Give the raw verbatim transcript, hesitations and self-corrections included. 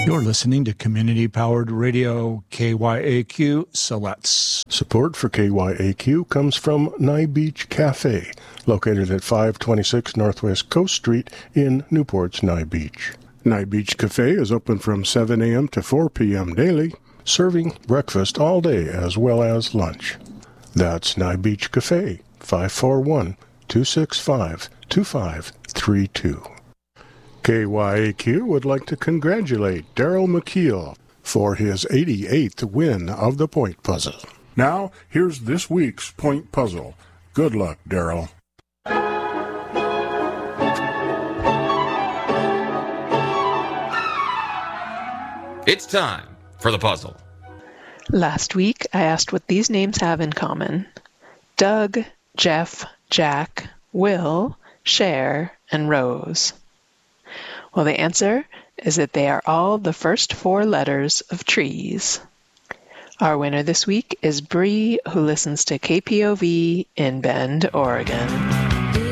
You're listening to community-powered radio K Y A Q Siletz. Support for K Y A Q comes from Nye Beach Cafe, located at five twenty-six Northwest Coast Street in Newport's Nye Beach. Nye Beach Cafe is open from seven a.m. to four p.m. daily, serving breakfast all day as well as lunch. That's Nye Beach Cafe, five four one, two six five, two five three two. K Y A Q would like to congratulate Daryl McKeel for his eighty-eighth win of the point puzzle. Now, here's this week's point puzzle. Good luck, Daryl. It's time for the puzzle. Last week, I asked what these names have in common. Doug, Jeff, Jack, Will, Cher, and Rose. Well, the answer is that they are all the first four letters of trees. Our winner this week is Bree, who listens to K P O V in Bend, Oregon.